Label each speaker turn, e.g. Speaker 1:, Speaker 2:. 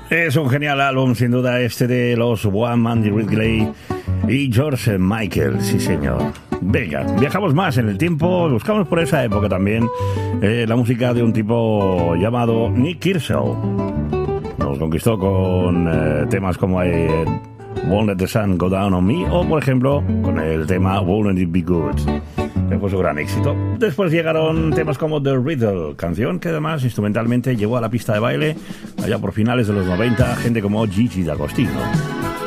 Speaker 1: Es un genial álbum, sin duda, este de los One, Andy Ridgely y George Michael, sí señor. Venga, viajamos más en el tiempo, buscamos por esa época también la música de un tipo llamado Nick Kershaw. Nos conquistó con temas como Won't Let the Sun Go Down on Me, o por ejemplo con el tema Won't It Be Good, que fue su gran éxito. Después llegaron temas como The Riddle, canción que además instrumentalmente llevó a la pista de baile allá por finales de los 90 gente como Gigi D'Agostino.